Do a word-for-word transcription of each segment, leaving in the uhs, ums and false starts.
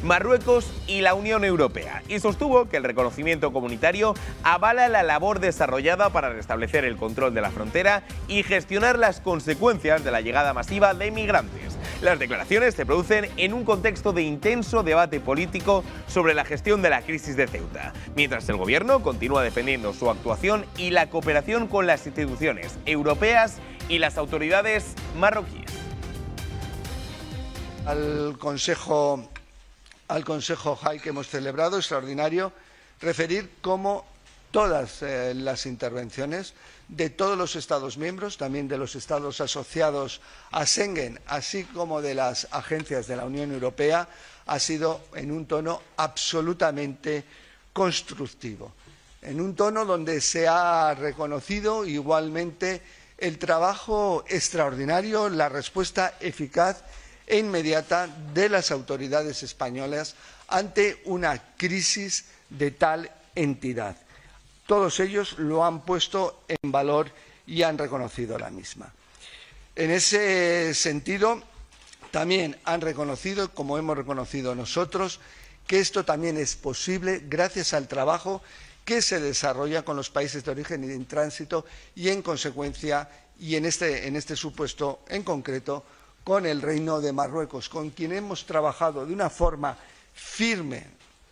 Marruecos y la Unión Europea, y sostuvo que el reconocimiento comunitario avala la labor desarrollada para restablecer el control de la frontera y gestionar las consecuencias de la llegada masiva de migrantes. Las declaraciones se producen en un contexto de intenso debate político sobre la gestión de la crisis de Ceuta, mientras el gobierno continúa defendiendo su actuación y la cooperación con las instituciones europeas y las autoridades marroquíes. Al Consejo, al Consejo High que hemos celebrado, extraordinario, referir cómo todas eh, las intervenciones de todos los Estados miembros, también de los Estados asociados a Schengen, así como de las agencias de la Unión Europea, ha sido en un tono absolutamente constructivo, en un tono donde se ha reconocido igualmente el trabajo extraordinario, la respuesta eficaz e inmediata de las autoridades españolas ante una crisis de tal entidad. Todos ellos lo han puesto en valor y han reconocido la misma. En ese sentido, también han reconocido, como hemos reconocido nosotros, que esto también es posible gracias al trabajo que se desarrolla con los países de origen y de tránsito y, en consecuencia, y en este, en este supuesto en concreto, con el Reino de Marruecos, con quien hemos trabajado de una forma firme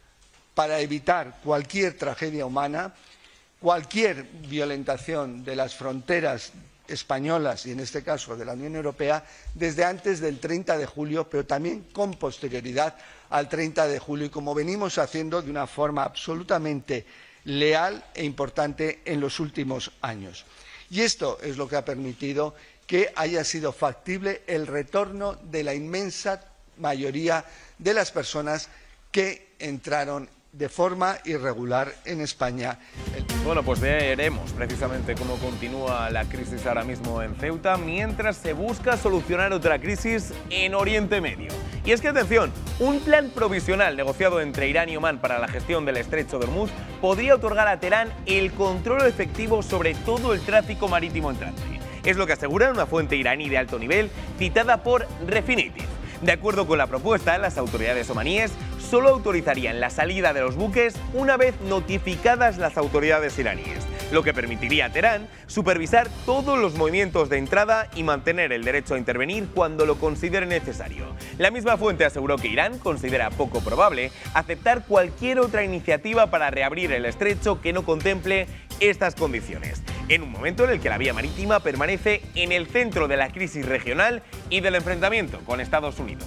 para evitar cualquier tragedia humana, cualquier violentación de las fronteras españolas y, en este caso, de la Unión Europea, desde antes del treinta de julio, pero también con posterioridad al treinta de julio, y como venimos haciendo de una forma absolutamente leal e importante en los últimos años. Y esto es lo que ha permitido que haya sido factible el retorno de la inmensa mayoría de las personas que entraron de forma irregular en España. Bueno, pues veremos precisamente cómo continúa la crisis ahora mismo en Ceuta, mientras se busca solucionar otra crisis en Oriente Medio. Y es que, atención, un plan provisional negociado entre Irán y Omán para la gestión del estrecho de Hormuz podría otorgar a Teherán el control efectivo sobre todo el tráfico marítimo entrante. Es lo que asegura una fuente iraní de alto nivel citada por Refinitiv. De acuerdo con la propuesta, las autoridades omaníes solo autorizarían la salida de los buques una vez notificadas las autoridades iraníes, lo que permitiría a Teherán supervisar todos los movimientos de entrada y mantener el derecho a intervenir cuando lo considere necesario. La misma fuente aseguró que Irán considera poco probable aceptar cualquier otra iniciativa para reabrir el estrecho que no contemple estas condiciones, en un momento en el que la vía marítima permanece en el centro de la crisis regional y del enfrentamiento con Estados Unidos.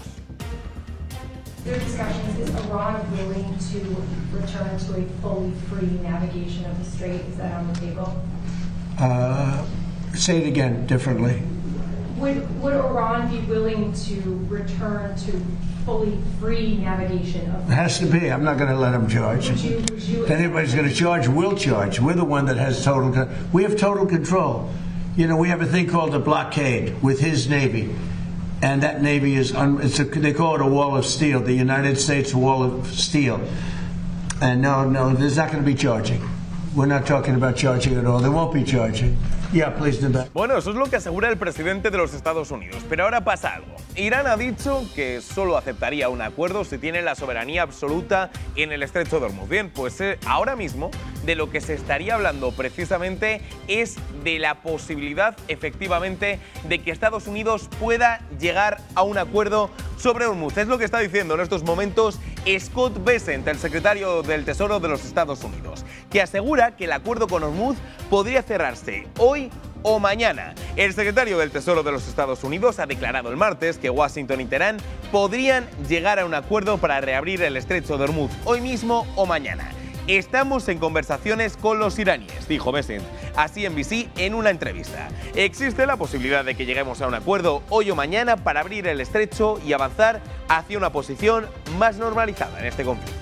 Their discussions, is Iran willing to return to a fully free navigation of the strait? Is that on the table? Uh, say it again differently. Would, would Iran be willing to return to fully free navigation of the It has to be. I'm not going to let them charge. Would you, would you If anybody's going to charge, we'll charge. We're the one that has total control. We have total control. You know, we have a thing called a blockade with his Navy. And that Navy is, un, it's a, they call it a wall of steel, the United States wall of steel. And no, no, there's not going to be charging. We're not talking about charging at all. There won't be charging. Yeah, please do that. Bueno, eso es lo que asegura el presidente de los Estados Unidos. Pero ahora pasa algo. Irán ha dicho que solo aceptaría un acuerdo si tiene la soberanía absoluta en el estrecho de Hormuz. Bien, pues eh, ahora mismo de lo que se estaría hablando precisamente es de la posibilidad, efectivamente, de que Estados Unidos pueda llegar a un acuerdo sobre Hormuz. Es lo que está diciendo en estos momentos Scott Bessent, el secretario del Tesoro de los Estados Unidos, que asegura que el acuerdo con Hormuz podría cerrarse hoy o mañana. El secretario del Tesoro de los Estados Unidos ha declarado el martes que Washington y Teherán podrían llegar a un acuerdo para reabrir el estrecho de Hormuz hoy mismo o mañana. Estamos en conversaciones con los iraníes, dijo Bessent a C N B C en una entrevista. Existe la posibilidad de que lleguemos a un acuerdo hoy o mañana para abrir el estrecho y avanzar hacia una posición más normalizada en este conflicto.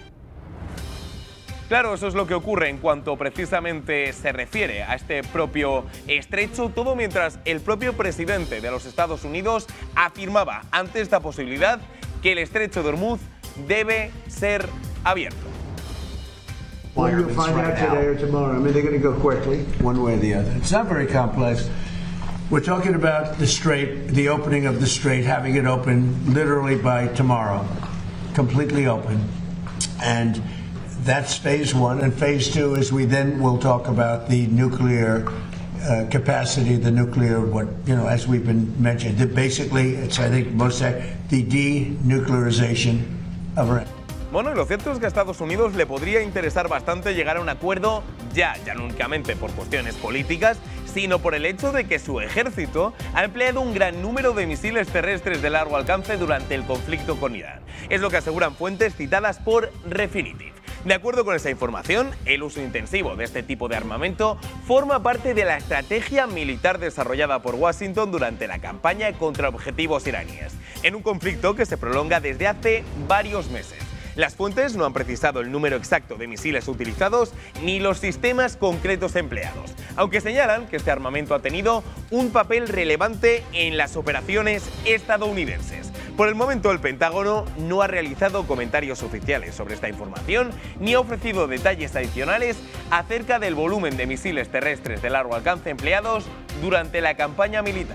Claro, eso es lo que ocurre en cuanto precisamente se refiere a este propio estrecho, todo mientras el propio presidente de los Estados Unidos afirmaba ante esta posibilidad que el estrecho de Hormuz debe ser abierto. Well, you'll find out today or tomorrow. I mean, they're going to go quickly, one way or the other. It's not very complex. We're talking about the strait, the opening of the strait, having it open literally by tomorrow. completely open. And that's phase one. And phase two is we then will talk about the nuclear uh, capacity, the nuclear, what, you know, as we've been mentioned. Basically, it's, I think, most the denuclearization of Iran. Bueno, y lo cierto es que a Estados Unidos le podría interesar bastante llegar a un acuerdo ya, ya no únicamente por cuestiones políticas, sino por el hecho de que su ejército ha empleado un gran número de misiles terrestres de largo alcance durante el conflicto con Irán. Es lo que aseguran fuentes citadas por Refinitiv. De acuerdo con esa información, el uso intensivo de este tipo de armamento forma parte de la estrategia militar desarrollada por Washington durante la campaña contra objetivos iraníes, en un conflicto que se prolonga desde hace varios meses. Las fuentes no han precisado el número exacto de misiles utilizados ni los sistemas concretos empleados, aunque señalan que este armamento ha tenido un papel relevante en las operaciones estadounidenses. Por el momento, el Pentágono no ha realizado comentarios oficiales sobre esta información ni ha ofrecido detalles adicionales acerca del volumen de misiles terrestres de largo alcance empleados durante la campaña militar.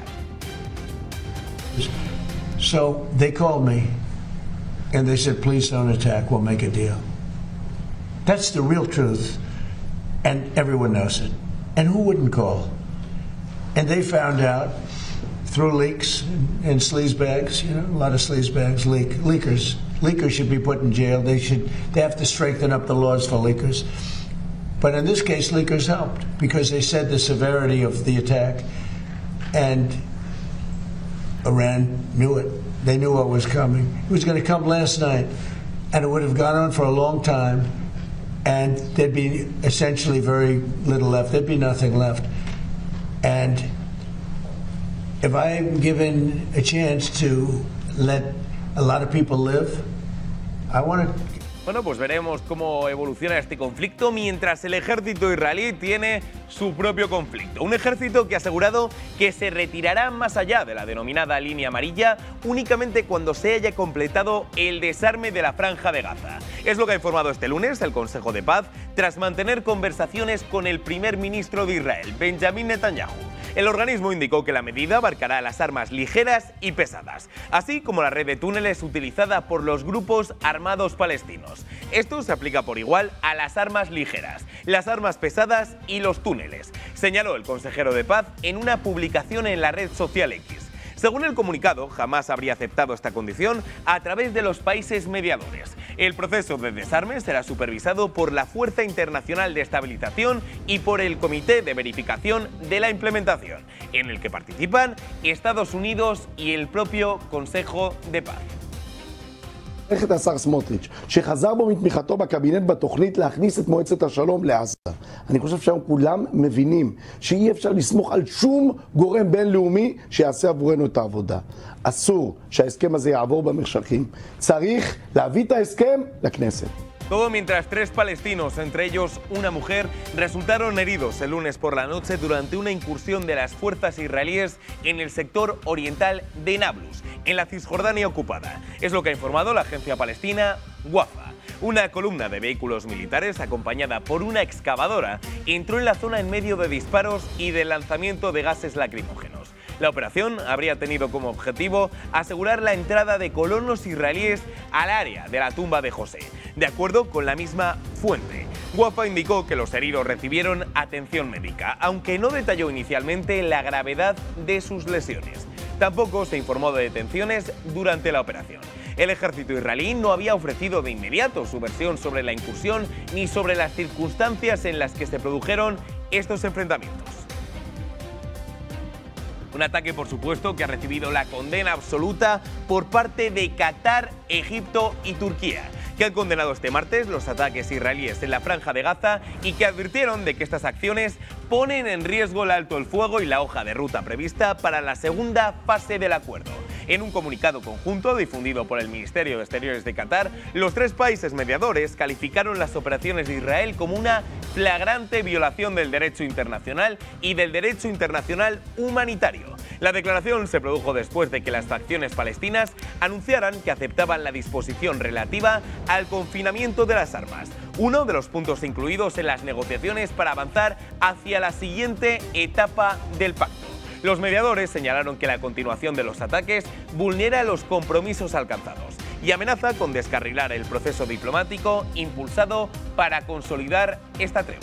So they called me. And they said, please don't attack, we'll make a deal. That's the real truth, and everyone knows it. And who wouldn't call? And they found out through leaks and sleazebags, you know, a lot of sleazebags, leak, leakers. Leakers should be put in jail. They should, they have to strengthen up the laws for leakers. But in this case, leakers helped because they said the severity of the attack, and Iran knew it. They knew what was coming. It was going to come last night, and it would have gone on for a long time, and there'd be essentially very little left. There'd be nothing left. And if I'm given a chance to let a lot of people live, I want to. Bueno, pues veremos cómo evoluciona este conflicto mientras el ejército israelí tiene su propio conflicto. Un ejército que ha asegurado que se retirará más allá de la denominada línea amarilla únicamente cuando se haya completado el desarme de la Franja de Gaza. Es lo que ha informado este lunes el Consejo de Paz tras mantener conversaciones con el primer ministro de Israel, Benjamin Netanyahu. El organismo indicó que la medida abarcará las armas ligeras y pesadas, así como la red de túneles utilizada por los grupos armados palestinos. Esto se aplica por igual a las armas ligeras, las armas pesadas y los túneles, señaló el consejero de Paz en una publicación en la red social X. Según el comunicado, jamás habría aceptado esta condición a través de los países mediadores. El proceso de desarme será supervisado por la Fuerza Internacional de Estabilización y por el Comité de Verificación de la Implementación, en el que participan Estados Unidos y el propio Consejo de Paz. את השר סמוטריץ', שחזר בו מתמיכתו בקבינט בתוכנית להכניס את מועצת השלום לעזה. אני חושב שהיום כולם מבינים שאי אפשר לסמוך על שום גורם בינלאומי שיעשה עבורנו את העבודה. אסור שההסכם הזה יעבור במחשכים. צריך להביא את ההסכם לכנסת. Todo mientras tres palestinos, entre ellos una mujer, resultaron heridos el lunes por la noche durante una incursión de las fuerzas israelíes en el sector oriental de Nablus, en la Cisjordania ocupada. Es lo que ha informado la agencia palestina Wafa. Una columna de vehículos militares acompañada por una excavadora entró en la zona en medio de disparos y de lanzamiento de gases lacrimógenos. La operación habría tenido como objetivo asegurar la entrada de colonos israelíes al área de la tumba de José, de acuerdo con la misma fuente. Wafa indicó que los heridos recibieron atención médica, aunque no detalló inicialmente la gravedad de sus lesiones. Tampoco se informó de detenciones durante la operación. El ejército israelí no había ofrecido de inmediato su versión sobre la incursión ni sobre las circunstancias en las que se produjeron estos enfrentamientos. Un ataque, por supuesto, que ha recibido la condena absoluta por parte de Qatar, Egipto y Turquía, que han condenado este martes los ataques israelíes en la Franja de Gaza y que advirtieron de que estas acciones ponen en riesgo el alto el fuego y la hoja de ruta prevista para la segunda fase del acuerdo. En un comunicado conjunto difundido por el Ministerio de Exteriores de Qatar, los tres países mediadores calificaron las operaciones de Israel como una flagrante violación del derecho internacional y del derecho internacional humanitario. La declaración se produjo después de que las facciones palestinas anunciaran que aceptaban la disposición relativa al confinamiento de las armas, uno de los puntos incluidos en las negociaciones para avanzar hacia la siguiente etapa del pacto. Los mediadores señalaron que la continuación de los ataques vulnera los compromisos alcanzados y amenaza con descarrilar el proceso diplomático impulsado para consolidar esta tregua.